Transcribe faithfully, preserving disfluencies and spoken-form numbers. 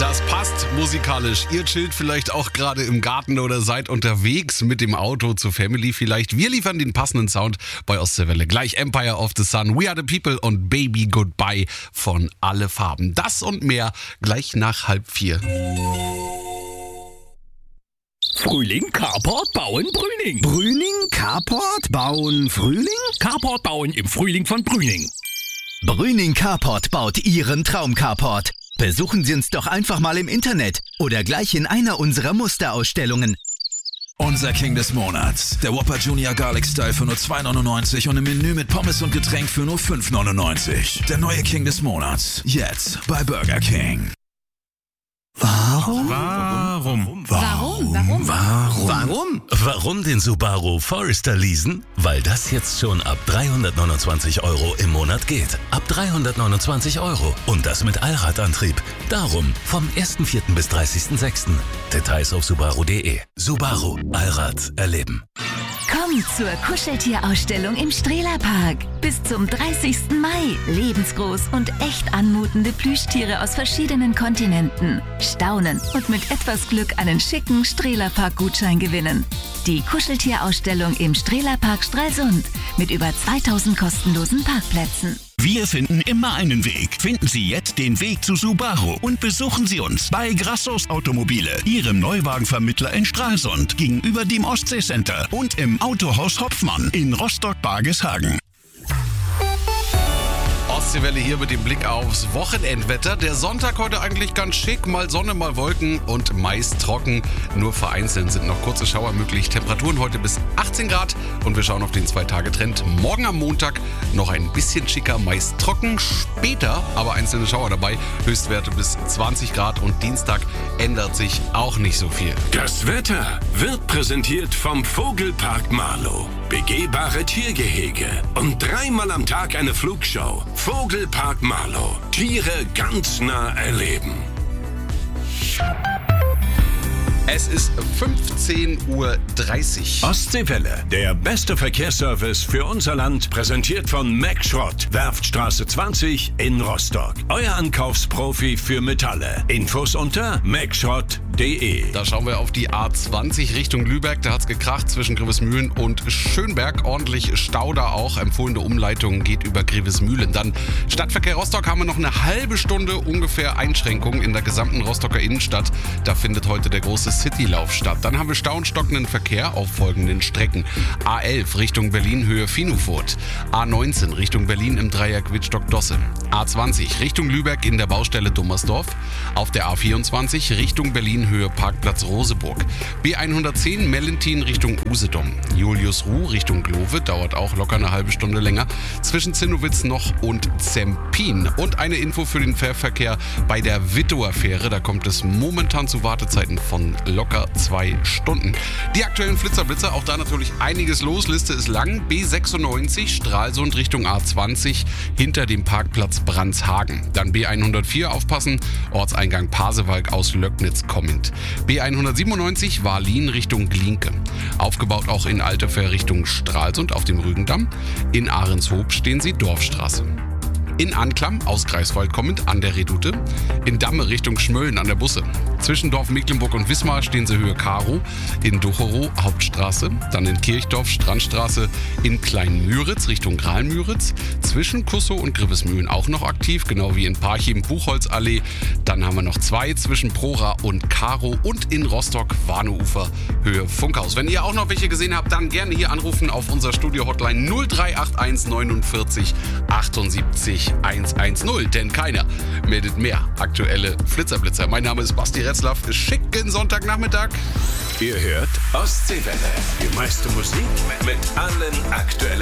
Das passt musikalisch. Ihr chillt vielleicht auch gerade im Garten oder seid unterwegs mit dem Auto zur Family vielleicht. Wir liefern den passenden Sound bei Ostseewelle. Gleich Empire of the Sun, We Are the People und Baby Goodbye von Alle Farben. Das und mehr gleich nach halb vier. Frühling, Carport, Bauen, Brüning. Brüning, Carport, Bauen, Frühling? Carport bauen im Frühling von Brüning. Brüning Carport baut Ihren Traum-Carport. Besuchen Sie uns doch einfach mal im Internet oder gleich in einer unserer Musterausstellungen. Unser King des Monats, der Whopper Junior Garlic Style für nur zwei neunundneunzig und im Menü mit Pommes und Getränk für nur fünf neunundneunzig. Der neue King des Monats, jetzt bei Burger King. Warum? Warum? Warum? Warum? Warum? Warum? Warum den Subaru Forester leasen? Weil das jetzt schon ab dreihundertneunundzwanzig Euro im Monat geht. Ab dreihundertneunundzwanzig Euro. Und das mit Allradantrieb. Darum vom ersten vierten bis dreißigsten sechsten Details auf subaru punkt de. Subaru. Allrad erleben. Komm zur Kuscheltierausstellung im Strehlerpark. Bis zum dreißigsten Mai. Lebensgroß und echt anmutende Plüschtiere aus verschiedenen Kontinenten. Staunen und mit etwas Glück einen schicken Strehlerpark-Gutschein gewinnen. Die Kuscheltierausstellung im Strehlerpark Stralsund mit über zweitausend kostenlosen Parkplätzen. Wir finden immer einen Weg. Finden Sie jetzt den Weg zu Subaru und besuchen Sie uns bei Grassos Automobile, Ihrem Neuwagenvermittler in Stralsund, gegenüber dem Ostseecenter und im Autohaus Hopfmann in Rostock-Bargeshagen. Ostseewelle hier mit dem Blick aufs Wochenendwetter. Der Sonntag heute eigentlich ganz schick, mal Sonne, mal Wolken und meist trocken. Nur vereinzelt sind noch kurze Schauer möglich. Temperaturen heute bis achtzehn Grad und wir schauen auf den Zwei-Tage-Trend. Morgen am Montag noch ein bisschen schicker, meist trocken. Später aber einzelne Schauer dabei. Höchstwerte bis zwanzig Grad und Dienstag ändert sich auch nicht so viel. Das Wetter wird präsentiert vom Vogelpark Marlow. Begehbare Tiergehege und dreimal am Tag eine Flugshow. Vogelpark Marlow. Tiere ganz nah erleben. Es ist fünfzehn Uhr dreißig. Ostseewelle, der beste Verkehrsservice für unser Land, präsentiert von Mack Schrott, Werftstraße zwanzig in Rostock. Euer Ankaufsprofi für Metalle. Infos unter mackschrott punkt de. Da schauen wir auf die A zwanzig Richtung Lübeck. Da hat es gekracht zwischen Grevesmühlen und Schönberg. Ordentlich Stau da auch. Empfohlene Umleitung geht über Grevesmühlen. Dann Stadtverkehr Rostock haben wir noch eine halbe Stunde ungefähr Einschränkungen in der gesamten Rostocker Innenstadt. Da findet heute der große Citylauf statt. Dann haben wir Stau und stockenden Verkehr auf folgenden Strecken. A elf Richtung Berlin Höhe Finufurt. A neunzehn Richtung Berlin im Dreieck Wittstock-Dosse. A zwanzig Richtung Lübeck in der Baustelle Dummersdorf. Auf der A vierundzwanzig Richtung Berlin Höhe Parkplatz Roseburg. B hundertzehn Mellentin Richtung Usedom. Julius Ruh Richtung Glove, dauert auch locker eine halbe Stunde länger. Zwischen Zinnowitz noch und Zempin. Und eine Info für den Fährverkehr bei der Wittower Fähre. Da kommt es momentan zu Wartezeiten von locker zwei Stunden. Die aktuellen Flitzerblitzer, auch da natürlich einiges los. Liste ist lang. B sechsundneunzig Stralsund Richtung A zwanzig hinter dem Parkplatz Brandshagen. Dann B hundertvier aufpassen, Ortseingang Pasewalk aus Löcknitz kommend. B hundertsiebenundneunzig Wahllin Richtung Glienke. Aufgebaut auch in Altefähr Richtung Stralsund auf dem Rügendamm. In Ahrenshoop stehen sie Dorfstraße. In Anklam aus Greifswald kommend an der Redoute. In Damme Richtung Schmölln an der Busse. Zwischen Dorf Mecklenburg und Wismar stehen sie Höhe Karo. In Ducherow Hauptstraße. Dann in Kirchdorf Strandstraße. In Kleinmüritz Richtung Grahlmüritz. Zwischen Kussow und Grevesmühlen auch noch aktiv. Genau wie in Parchim Buchholzallee. Dann haben wir noch zwei zwischen Prora und Karo. Und in Rostock Warneufer Höhe Funkhaus. Wenn ihr auch noch welche gesehen habt, dann gerne hier anrufen auf unser Studio-Hotline null drei acht eins neunundvierzig achtundsiebzig hundertzehn, denn keiner meldet mehr aktuelle Flitzerblitzer. Mein Name ist Basti Retzlaff. Schicken Sonntagnachmittag. Ihr hört Ostseewelle. Die meiste Musik mit allen aktuellen